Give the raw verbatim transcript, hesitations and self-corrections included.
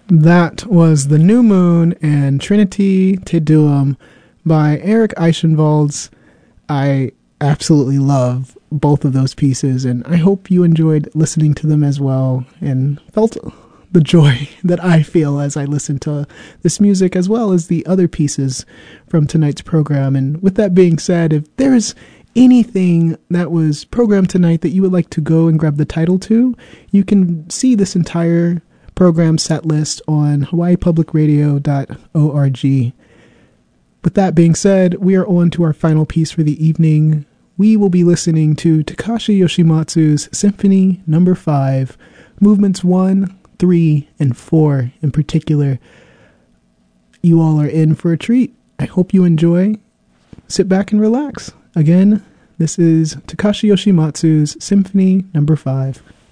That was The New Moon and Trinity Te Deum by Eric Eichenwalds. I absolutely love both of those pieces, and I hope you enjoyed listening to them as well and felt the joy that I feel as I listen to this music as well as the other pieces from tonight's program. And with that being said, if there's anything that was programmed tonight that you would like to go and grab the title to, you can see this entire program set list on hawaii public radio dot org. With that being said, we are on to our final piece for the evening. We will be listening to Takashi Yoshimatsu's Symphony Number five, Movements one, three, and four in particular. You all are in for a treat. I hope you enjoy. Sit back and relax. Again, this is Takashi Yoshimatsu's Symphony Number five.